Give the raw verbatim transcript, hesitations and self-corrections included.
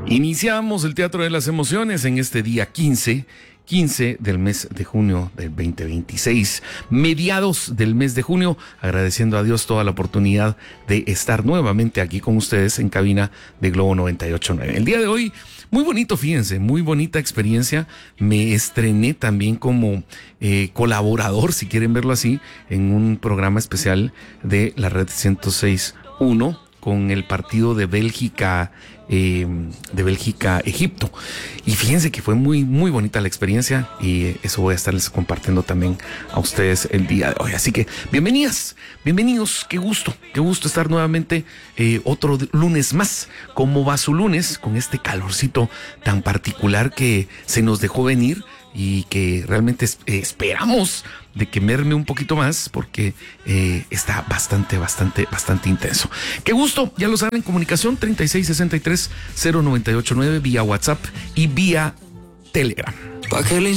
Iniciamos el Teatro de las Emociones en este día quince, quince del mes de junio del veinte veintiséis, mediados del mes de junio, agradeciendo a Dios toda la oportunidad de estar nuevamente aquí con ustedes en cabina de Globo noventa y ocho punto nueve. El día de hoy, muy bonito, fíjense, muy bonita experiencia. Me estrené también como eh, colaborador, si quieren verlo así, en un programa especial de la Red ciento seis punto uno con el partido de Bélgica, eh, de Bélgica-Egipto. Y fíjense que fue muy, muy bonita la experiencia y eso voy a estarles compartiendo también a ustedes el día de hoy. Así que bienvenidas, bienvenidos, qué gusto, qué gusto estar nuevamente eh, otro lunes más. ¿Cómo va su lunes con este calorcito tan particular que se nos dejó venir y que realmente es, eh, esperamos de que merme un poquito más porque eh, está bastante, bastante, bastante intenso? Qué gusto, ya lo saben, comunicación treinta y seis sesenta y tres cero noventa y ocho nueve vía WhatsApp y vía Telegram.